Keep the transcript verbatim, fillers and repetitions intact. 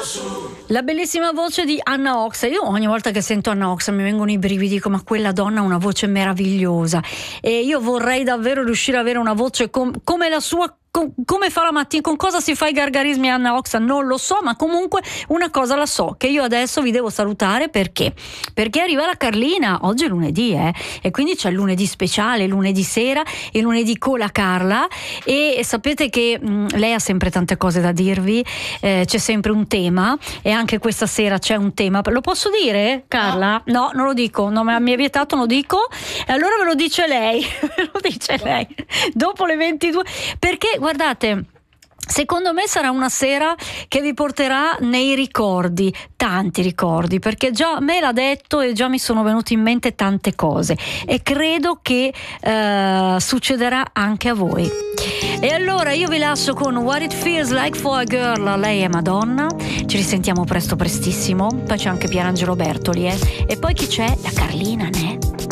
La bellissima voce di Anna Ox. Io ogni volta che sento Anna Ox mi vengono i brividi, dico ma quella donna ha una voce meravigliosa e io vorrei davvero riuscire ad avere una voce com- come la sua. Come fa la mattina, con cosa si fa i gargarismi Anna Ox non lo so, ma comunque una cosa la so, che io adesso vi devo salutare perché perché arriva la Carlina, oggi è lunedì eh? E quindi c'è il lunedì speciale, lunedì sera e lunedì con la Carla e sapete che mh, lei ha sempre tante cose da dirvi, eh, c'è sempre un tema e anche questa sera c'è un tema, lo posso dire Carla? No, no non lo dico, non mi è vietato, non lo dico e allora ve lo dice lei, ve lo dice lei dopo le ventidue, perché guardate, secondo me sarà una sera che vi porterà nei ricordi, tanti ricordi, perché già me l'ha detto e già mi sono venute in mente tante cose e credo che eh, succederà anche a voi. E allora io vi lascio con What It Feels Like for a Girl, lei è Madonna, ci risentiamo presto prestissimo, poi c'è anche Pierangelo Bertoli eh? E poi chi c'è? La Carlina, ne?